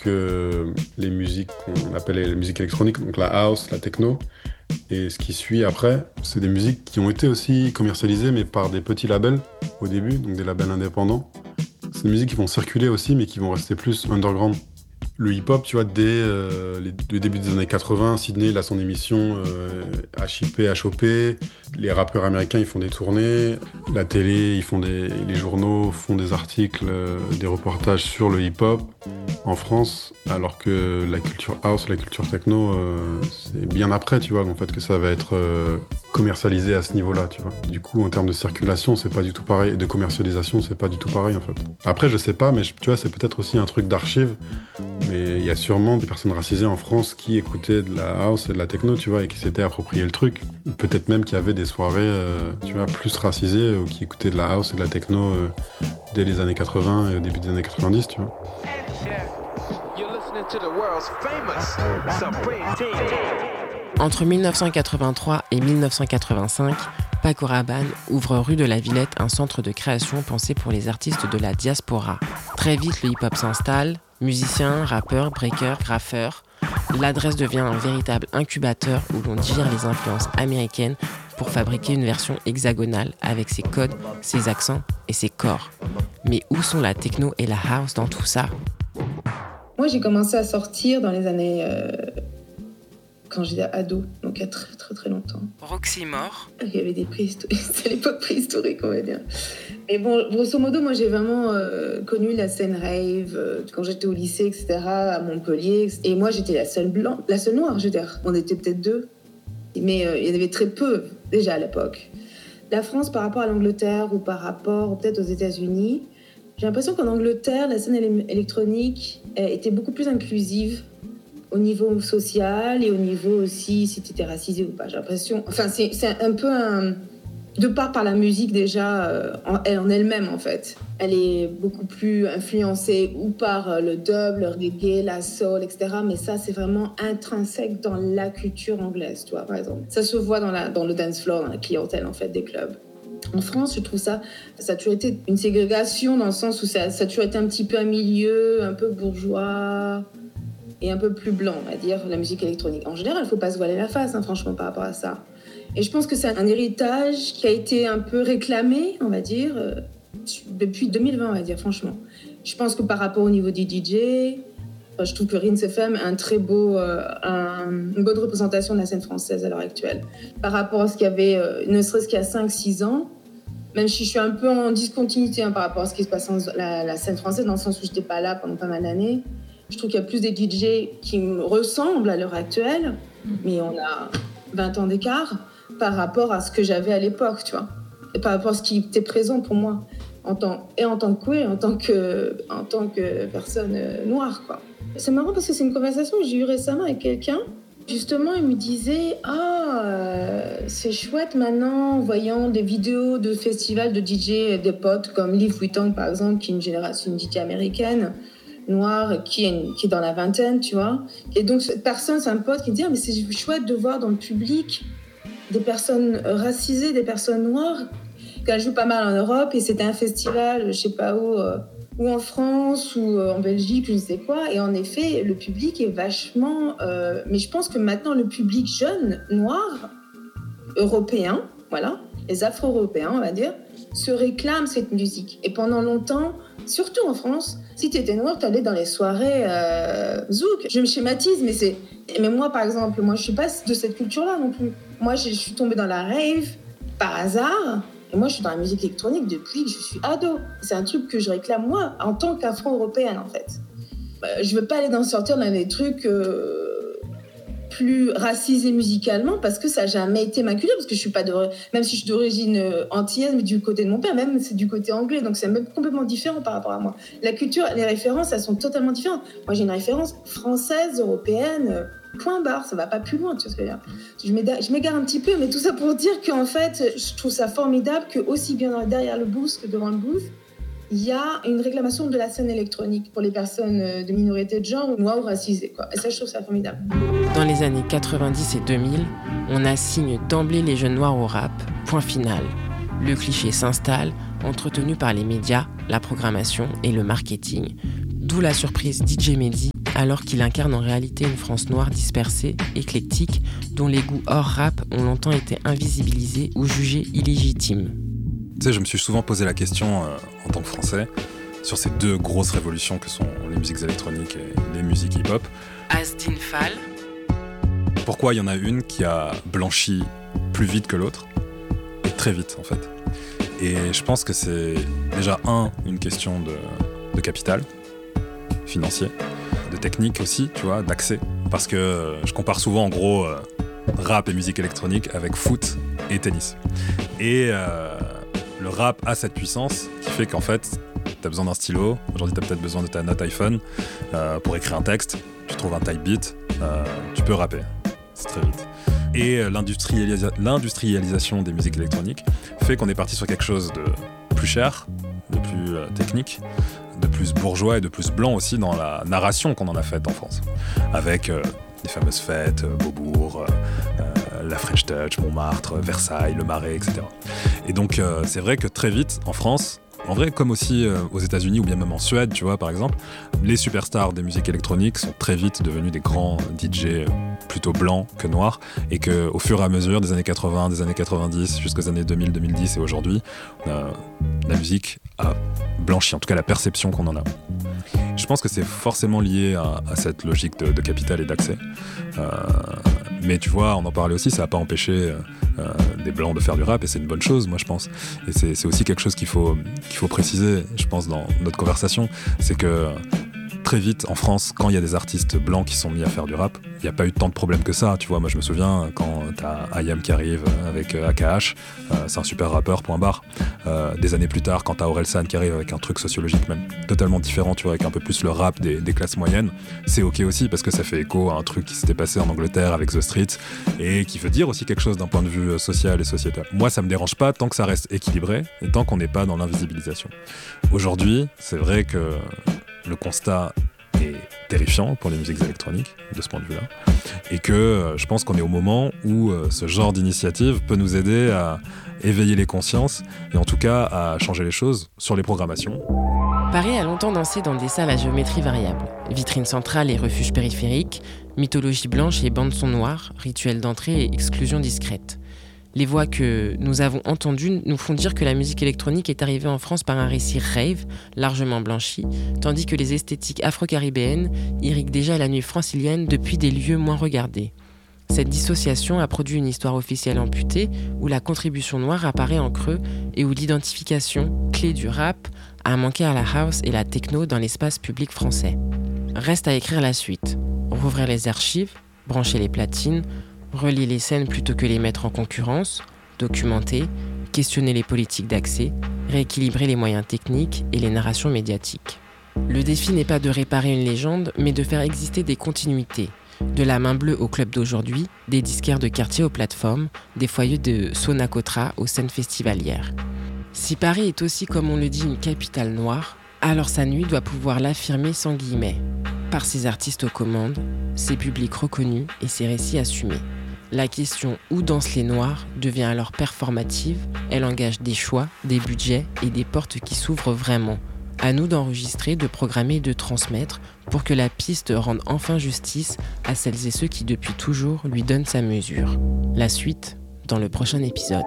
que les musiques qu'on appelle les musiques électroniques, donc la house, la techno, et ce qui suit après, c'est des musiques qui ont été aussi commercialisées, mais par des petits labels au début, donc des labels indépendants. C'est des musiques qui vont circuler aussi, mais qui vont rester plus underground. Le hip-hop, tu vois, dès le début des années 80, Sydney, il a son émission HIP, HOP. Les rappeurs américains, ils font des tournées. La télé, les journaux font des articles, des reportages sur le hip-hop en France, alors que la culture house, la culture techno, c'est bien après, tu vois, en fait, que ça va être commercialisé à ce niveau-là, tu vois. Du coup, en termes de circulation, c'est pas du tout pareil. Et de commercialisation, c'est pas du tout pareil, en fait. Après, je sais pas, mais tu vois, c'est peut-être aussi un truc d'archive. Mais il y a sûrement des personnes racisées en France qui écoutaient de la house et de la techno, tu vois, et qui s'étaient approprié le truc. Peut-être même qu'il y avait des soirées, tu vois, plus racisées, ou qui écoutaient de la house et de la techno dès les années 80 et au début des années 90, tu vois. Entre 1983 et 1985, Paco Rabanne ouvre rue de la Villette un centre de création pensé pour les artistes de la diaspora. Très vite, le hip-hop s'installe. Musiciens, rappeurs, breakers, graffeurs, l'adresse devient un véritable incubateur où l'on digère les influences américaines pour fabriquer une version hexagonale avec ses codes, ses accents et ses corps. Mais où sont la techno et la house dans tout ça ? Moi, j'ai commencé à sortir dans les années... quand j'étais ado, donc il y a très très très longtemps. Roxy mort. Il y avait des préhistoriques, c'était l'époque préhistorique, on va dire. Mais bon, grosso modo, moi j'ai vraiment connu la scène rave quand j'étais au lycée, etc., à Montpellier. Et moi j'étais la seule noire, je veux dire. On était peut-être deux, mais il y en avait très peu déjà à l'époque. La France par rapport à l'Angleterre ou par rapport peut-être aux États-Unis, j'ai l'impression qu'en Angleterre, la scène électronique était beaucoup plus inclusive au niveau social et au niveau aussi si tu étais racisé ou pas. J'ai l'impression... Enfin, c'est un peu un... De par la musique déjà en elle-même, en fait. Elle est beaucoup plus influencée ou par le dub, le reggae, la soul, etc. Mais ça, c'est vraiment intrinsèque dans la culture anglaise, tu vois, par exemple. Ça se voit dans le dance floor, dans la clientèle, en fait, des clubs. En France, je trouve ça a toujours été une ségrégation dans le sens où ça a toujours été un petit peu un milieu, un peu bourgeois... et un peu plus blanc, on va dire, la musique électronique. En général, il ne faut pas se voiler la face, hein, franchement, par rapport à ça. Et je pense que c'est un héritage qui a été un peu réclamé, on va dire, depuis 2020, on va dire, franchement. Je pense que par rapport au niveau des DJ, je trouve que Rinse FM a une bonne représentation de la scène française à l'heure actuelle. Par rapport à ce qu'il y avait, ne serait-ce qu'il y a 5-6 ans, même si je suis un peu en discontinuité par rapport à ce qui se passe dans la scène française, dans le sens où je n'étais pas là pendant pas mal d'années. Je trouve qu'il y a plus des DJ qui me ressemblent à l'heure actuelle, mais on a 20 ans d'écart par rapport à ce que j'avais à l'époque, tu vois. Et par rapport à ce qui était présent pour moi, en tant que queer, en tant que personne noire, quoi. C'est marrant parce que c'est une conversation que j'ai eue récemment avec quelqu'un. Justement, il me disait « c'est chouette maintenant, voyant des vidéos de festivals de DJ, des potes comme Liv Witang, par exemple, qui est une DJ américaine, noire, qui est dans la vingtaine, tu vois. Et donc, cette personne, c'est un pote qui me dit « mais c'est chouette de voir dans le public des personnes racisées, des personnes noires, qu'elles jouent pas mal en Europe, et c'était un festival, je sais pas où, ou en France, ou en Belgique, je ne sais quoi. Et en effet, le public est vachement... mais je pense que maintenant, le public jeune, noir, européen, voilà, les Afro-Européens, on va dire, se réclament cette musique. Et pendant longtemps, surtout en France, si tu étais noir, tu allais dans les soirées zouk. Je me schématise, mais moi, par exemple, moi, je suis pas de cette culture-là non plus. Moi, je suis tombée dans la rave par hasard. Et moi, je suis dans la musique électronique depuis que je suis ado. C'est un truc que je réclame, moi, en tant qu'Afro-Européenne, en fait. Je veux pas aller sortir dans des trucs plus racisés musicalement, parce que ça n'a jamais été ma culture, parce que je suis pas même si je suis d'origine antillaise, mais du côté de mon père, même c'est du côté anglais, donc c'est même complètement différent par rapport à moi. La culture, les références, elles sont totalement différentes. Moi, j'ai une référence française, européenne, point barre, ça va pas plus loin, tu vois ce que je veux dire. Je m'égare un petit peu, mais tout ça pour dire qu'en fait, je trouve ça formidable que aussi bien derrière le booth que devant le booth, il y a une réclamation de la scène électronique pour les personnes de minorité de genre, noires ou racisées, quoi. Et ça, je trouve ça formidable. Dans les années 90 et 2000, on assigne d'emblée les jeunes noirs au rap, point final. Le cliché s'installe, entretenu par les médias, la programmation et le marketing. D'où la surprise DJ Mehdi alors qu'il incarne en réalité une France noire dispersée, éclectique, dont les goûts hors rap ont longtemps été invisibilisés ou jugés illégitimes. Tu sais, je me suis souvent posé la question, en tant que Français, sur ces deux grosses révolutions que sont les musiques électroniques et les musiques hip-hop. Asdin Fall. Pourquoi il y en a une qui a blanchi plus vite que l'autre, et très vite en fait. Et je pense que c'est déjà une question de capital financier, de technique aussi, tu vois, d'accès. Parce que je compare souvent en gros rap et musique électronique avec foot et tennis. Et le rap a cette puissance qui fait qu'en fait, t'as besoin d'un stylo. Aujourd'hui, t'as peut-être besoin de ta note iPhone pour écrire un texte. Tu trouves un type beat, tu peux rapper. C'est très vite. Et l'industrialisation des musiques électroniques fait qu'on est parti sur quelque chose de plus cher, de plus technique, de plus bourgeois et de plus blanc aussi dans la narration qu'on en a faite en France. Avec les fameuses fêtes, Beaubourg, la French Touch, Montmartre, Versailles, le Marais, etc. Et donc c'est vrai que très vite en France, en vrai, comme aussi aux États-Unis ou bien même en Suède, tu vois, par exemple, les superstars des musiques électroniques sont très vite devenus des grands DJ plutôt blancs que noirs, et qu'au fur et à mesure des années 80, des années 90, jusqu'aux années 2000, 2010 et aujourd'hui, la musique a blanchi, en tout cas la perception qu'on en a. Je pense que c'est forcément lié à cette logique de capital et d'accès. Mais tu vois, on en parlait aussi, ça n'a pas empêché des blancs de faire du rap, et c'est une bonne chose, moi je pense. Et c'est aussi quelque chose qu'il faut préciser, je pense, dans notre conversation, c'est que très vite en France, quand il y a des artistes blancs qui sont mis à faire du rap, il n'y a pas eu tant de problèmes que ça, tu vois. Moi je me souviens quand t'as IAM qui arrive avec AKH, c'est un super rappeur, point barre. Des années plus tard, quand t'as Orelsan qui arrive avec un truc sociologique même totalement différent, tu vois, avec un peu plus le rap des classes moyennes, c'est ok aussi parce que ça fait écho à un truc qui s'était passé en Angleterre avec The Streets et qui veut dire aussi quelque chose d'un point de vue social et sociétal. Moi ça me dérange pas tant que ça reste équilibré et tant qu'on n'est pas dans l'invisibilisation. Aujourd'hui, c'est vrai que le constat est terrifiant pour les musiques électroniques, de ce point de vue-là, et que je pense qu'on est au moment où ce genre d'initiative peut nous aider à éveiller les consciences, et en tout cas à changer les choses sur les programmations. Paris a longtemps dansé dans des salles à géométrie variable. Vitrine centrale et refuge périphérique, mythologie blanche et bande-son noire, rituel d'entrée et exclusion discrète. Les voix que nous avons entendues nous font dire que la musique électronique est arrivée en France par un récit rave, largement blanchi, tandis que les esthétiques afro-caribéennes irriguent déjà la nuit francilienne depuis des lieux moins regardés. Cette dissociation a produit une histoire officielle amputée, où la contribution noire apparaît en creux et où l'identification, clé du rap, a manqué à la house et la techno dans l'espace public français. Reste à écrire la suite. Rouvrir les archives, brancher les platines, relier les scènes plutôt que les mettre en concurrence, documenter, questionner les politiques d'accès, rééquilibrer les moyens techniques et les narrations médiatiques. Le défi n'est pas de réparer une légende, mais de faire exister des continuités. De la main bleue au club d'aujourd'hui, des disquaires de quartier aux plateformes, des foyers de Sonacotra aux scènes festivalières. Si Paris est aussi, comme on le dit, une capitale noire, alors sa nuit doit pouvoir l'affirmer sans guillemets, par ses artistes aux commandes, ses publics reconnus et ses récits assumés. La question « Où dansent les Noirs ?» devient alors performative, elle engage des choix, des budgets et des portes qui s'ouvrent vraiment. À nous d'enregistrer, de programmer et de transmettre pour que la piste rende enfin justice à celles et ceux qui depuis toujours lui donnent sa mesure. La suite, dans le prochain épisode.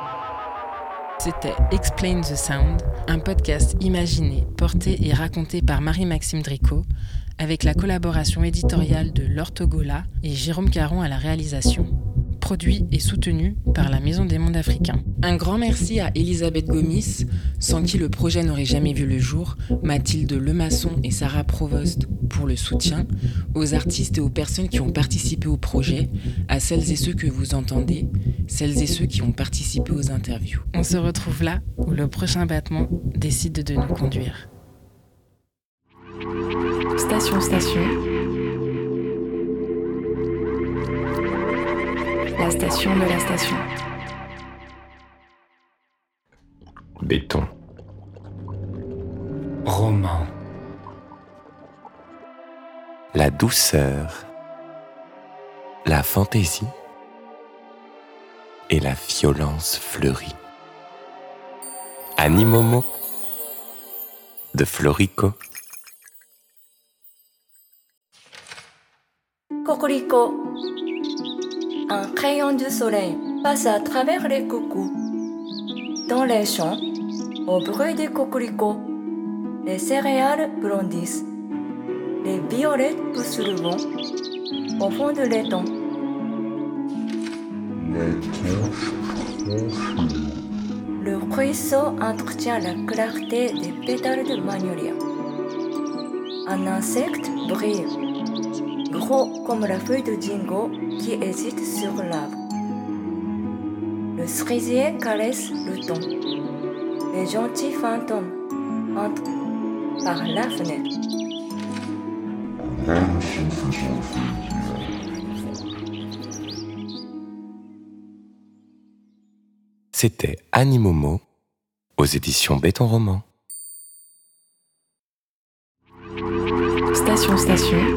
C'était Explain the Sound, un podcast imaginé, porté et raconté par Marie-Maxime Dricot, avec la collaboration éditoriale de Laure Togola et Jérôme Caron à la réalisation. Produit et soutenu par la Maison des Mondes Africains. Un grand merci à Elisabeth Gomis, sans qui le projet n'aurait jamais vu le jour, Mathilde Lemasson et Sarah Provost pour le soutien, aux artistes et aux personnes qui ont participé au projet, à celles et ceux que vous entendez, celles et ceux qui ont participé aux interviews. On se retrouve là où le prochain battement décide de nous conduire. Station. La station de la station. Béton. Roman. La douceur. La fantaisie. Et la violence fleurie. Animomo de Florico. Cocorico. Un rayon de soleil passe à travers les coucous. Dans les champs, au bruit des cocoricots, les céréales blondissent. Les violettes poussent le vent au fond de l'étang. Le ruisseau entretient la clarté des pétales de magnolia. Un insecte brille, gros comme la feuille de dingo qui hésite sur l'arbre. Le cerisier caresse le temps. Les gentils fantômes entrent par la fenêtre. C'était Annie Momo aux éditions Béton Roman. Station